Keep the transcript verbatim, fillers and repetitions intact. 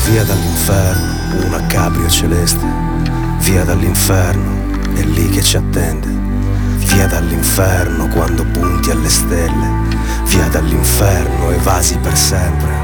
Via dall'inferno, una cabrio celeste. Via dall'inferno, è lì che ci attende. Via dall'inferno quando punti alle stelle. Via dall'inferno, evasi per sempre.